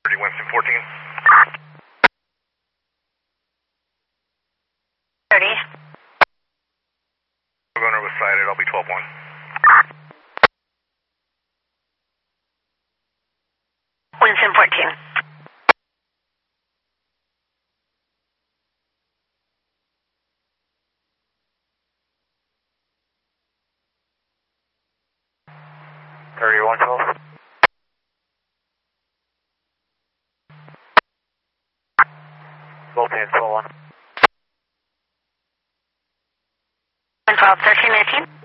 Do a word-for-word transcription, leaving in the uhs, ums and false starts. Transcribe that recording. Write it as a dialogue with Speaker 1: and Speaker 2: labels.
Speaker 1: thirty, Winston fourteen.
Speaker 2: thirty.
Speaker 1: Owner was sighted, I'll be twelve one.
Speaker 2: Winston fourteen.
Speaker 1: thirty-one twelve. Both hands, twelve one.
Speaker 2: one twelve, thirteen nineteen.